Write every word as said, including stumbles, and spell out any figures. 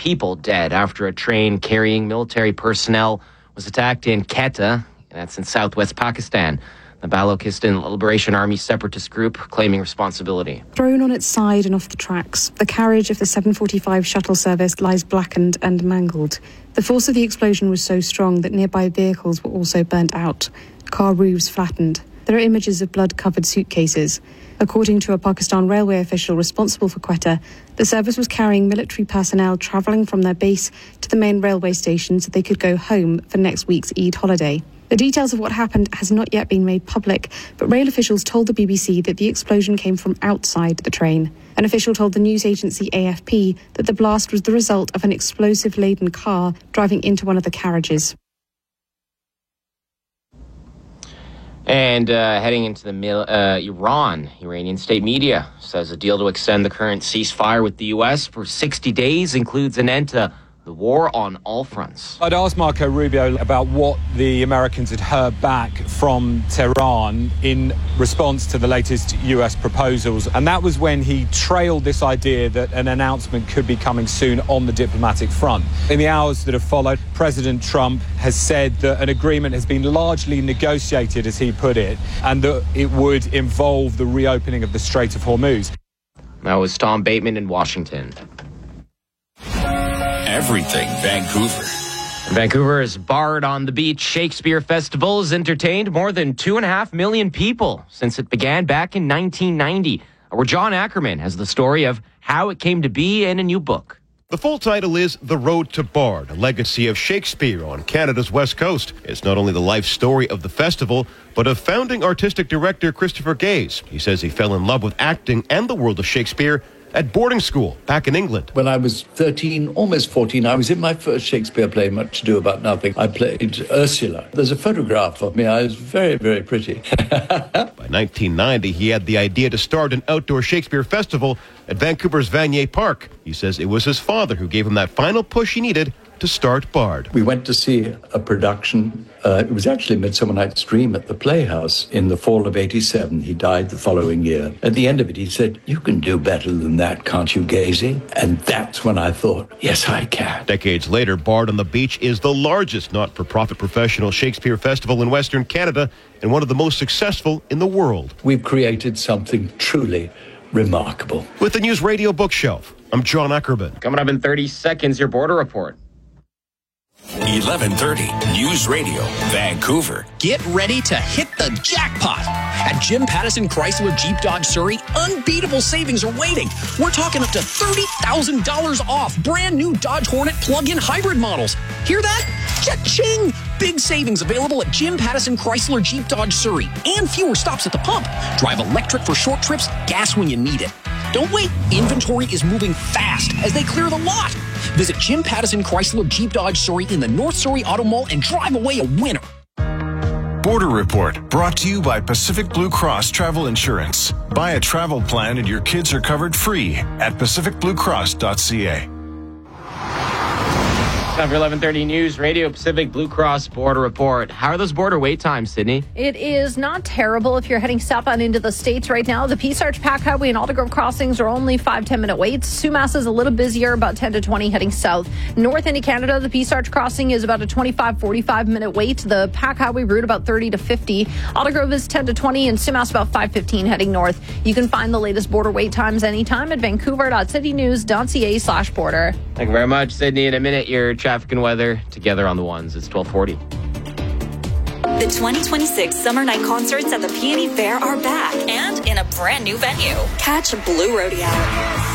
people dead after a train carrying military personnel was attacked in Quetta, that's in southwest Pakistan. The Balochistan Liberation Army separatist group claiming responsibility. Thrown on its side and off the tracks, the carriage of the seven forty-five shuttle service lies blackened and mangled. The force of the explosion was so strong that nearby vehicles were also burnt out. Car roofs flattened. There are images of blood-covered suitcases. According to a Pakistan railway official responsible for Quetta, the service was carrying military personnel travelling from their base to the main railway station so they could go home for next week's Eid holiday. The details of what happened has not yet been made public, but rail officials told the B B C that the explosion came from outside the train. An official told the news agency A F P that the blast was the result of an explosive-laden car driving into one of the carriages. And uh, heading into the mil- uh, Iran, Iranian state media says a deal to extend the current ceasefire with the U S for sixty days includes an end to the war on all fronts. I'd asked Marco Rubio about what the Americans had heard back from Tehran in response to the latest U S proposals, and that was when he trailed this idea that an announcement could be coming soon on the diplomatic front. In the hours that have followed, President Trump has said that an agreement has been largely negotiated, as he put it, and that it would involve the reopening of the Strait of Hormuz. That was Tom Bateman in Washington. Everything Vancouver. Vancouver's Bard on the Beach Shakespeare Festival has entertained more than two and a half million people since it began back in nineteen ninety, where John Ackerman has the story of how it came to be in a new book. The full title is The Road to Bard, a legacy of Shakespeare on Canada's West Coast. It's not only the life story of the festival, but of founding artistic director Christopher Gaze. He says he fell in love with acting and the world of Shakespeare at boarding school back in England. When I was thirteen, almost fourteen, I was in my first Shakespeare play, Much Ado About Nothing. I played Ursula. There's a photograph of me. I was very, very pretty. By nineteen ninety, he had the idea to start an outdoor Shakespeare festival at Vancouver's Vanier Park. He says it was his father who gave him that final push he needed to start Bard. We went to see a production. Uh, it was actually Midsummer Night's Dream at the Playhouse in the fall of eighty-seven. He died the following year. At the end of it, he said, "You can do better than that, can't you, Gazy?" And that's when I thought, yes, I can. Decades later, Bard on the Beach is the largest not-for-profit professional Shakespeare festival in Western Canada and one of the most successful in the world. We've created something truly remarkable. With the News Radio Bookshelf, I'm John Ackerman. Coming up in thirty seconds, your border report. eleven thirty News Radio, Vancouver. Get ready to hit the jackpot. At Jim Pattison Chrysler Jeep Dodge Surrey, unbeatable savings are waiting. We're talking up to thirty thousand dollars off brand new Dodge Hornet plug-in hybrid models. Hear that? Cha-ching! Big savings available at Jim Pattison Chrysler Jeep Dodge Surrey and fewer stops at the pump. Drive electric for short trips, gas when you need it. Don't wait. Inventory is moving fast as they clear the lot. Visit Jim Pattison Chrysler Jeep Dodge Surrey in the North Surrey Auto Mall and drive away a winner. Border Report, brought to you by Pacific Blue Cross Travel Insurance. Buy a travel plan and your kids are covered free at pacific blue cross dot c a. Time for eleven thirty News Radio, Pacific Blue Cross Border Report. How are those border wait times, Sydney? It is not terrible if you're heading southbound into the States right now. The Peace Arch Pack Highway and Aldergrove crossings are only five, ten minute waits. Sumas is a little busier, about ten to twenty heading south. North into Canada, the Peace Arch crossing is about a twenty-five, forty-five minute wait. The Pack Highway route about thirty to fifty. Aldergrove is ten to twenty and Sumas about five fifteen heading north. You can find the latest border wait times anytime at vancouver dot city news dot c a slash border. Thank you very much, Sydney. In a minute, your traffic and weather together on the ones. It's twelve forty. The twenty twenty-six Summer Night Concerts at the Peony Fair are back and in a brand new venue. Catch Blue Rodeo,